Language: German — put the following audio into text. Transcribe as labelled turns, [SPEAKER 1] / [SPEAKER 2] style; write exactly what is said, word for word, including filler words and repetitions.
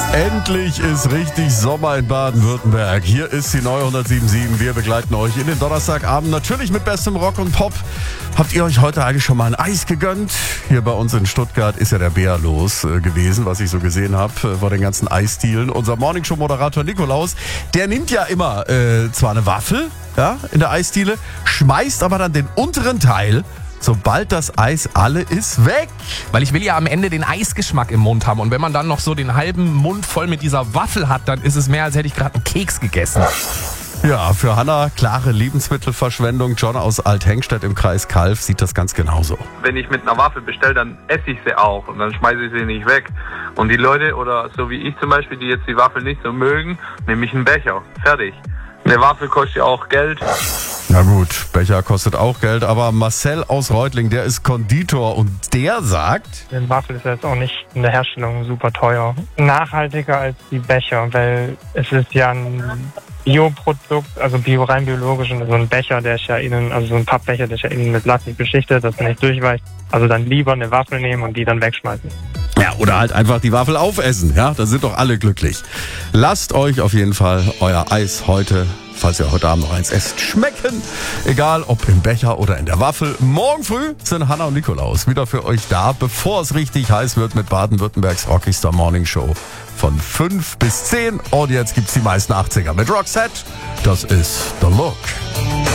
[SPEAKER 1] Endlich ist richtig Sommer in Baden-Württemberg. Hier ist die neue hundertsieben Komma sieben. Wir begleiten euch in den Donnerstagabend. Natürlich mit bestem Rock und Pop. Habt ihr euch heute eigentlich schon mal ein Eis gegönnt? Hier bei uns in Stuttgart ist ja der Bär los äh, gewesen, was ich so gesehen habe, äh, vor den ganzen Eisdielen. Unser Morningshow-Moderator Nikolaus, der nimmt ja immer äh, zwar eine Waffel, ja, in der Eisdiele, schmeißt aber dann den unteren Teil, sobald das Eis alle ist, weg.
[SPEAKER 2] Weil ich will ja am Ende den Eisgeschmack im Mund haben. Und wenn man dann noch so den halben Mund voll mit dieser Waffel hat, dann ist es mehr, als hätte ich gerade einen Keks gegessen.
[SPEAKER 1] Ja, für Hanna klare Lebensmittelverschwendung. John aus Althengstedt im Kreis Calw sieht das ganz genauso.
[SPEAKER 3] Wenn ich mit einer Waffel bestelle, dann esse ich sie auch und dann schmeiße ich sie nicht weg. Und die Leute, oder so wie ich zum Beispiel, die jetzt die Waffel nicht so mögen, nehme ich einen Becher. Fertig. Eine Waffel kostet ja auch Geld.
[SPEAKER 1] Na gut, Becher kostet auch Geld, aber Marcel aus Reutling, der ist Konditor und der sagt...
[SPEAKER 4] Eine Waffel ist jetzt auch nicht in der Herstellung super teuer. Nachhaltiger als die Becher, weil es ist ja ein Bioprodukt, also bio, rein biologisch, und so ein Becher, der ist ja innen, also so ein Pappbecher, der ist ja innen mit Plastik beschichtet, dass er nicht durchweicht. Also dann lieber eine Waffel nehmen und die dann wegschmeißen.
[SPEAKER 1] Ja, oder halt einfach die Waffel aufessen, ja, da sind doch alle glücklich. Lasst euch auf jeden Fall euer Eis heute, falls ihr heute Abend noch eins esst, schmecken. Egal, ob im Becher oder in der Waffel. Morgen früh sind Hanna und Nikolaus wieder für euch da, bevor es richtig heiß wird mit Baden-Württembergs Rockystar Morning Show von fünf bis zehn. Und jetzt gibt's die meisten achtziger mit Roxette. Das ist The Look.